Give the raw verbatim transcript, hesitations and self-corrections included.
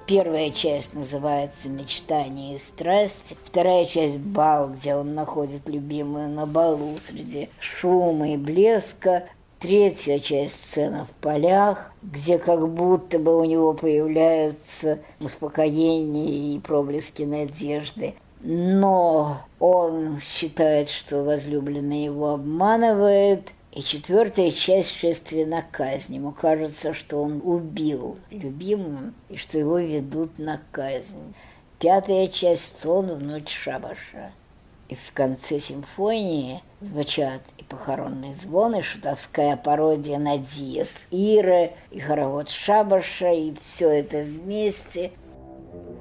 Первая часть называется «Мечтание и страсть», вторая часть «Бал», где он находит любимую на балу среди шума и блеска, третья часть «Сцена в полях», где как будто бы у него появляется успокоение и проблески надежды. Но он считает, что возлюбленный его обманывает. И четвертая часть «Шествие на казнь». Ему кажется, что он убил любимую и что его ведут на казнь. Пятая часть «Сон в ночь шабаша». И в конце симфонии звучат и похоронные звоны, шутовская пародия на диез Иры, и хоровод шабаша, и все это вместе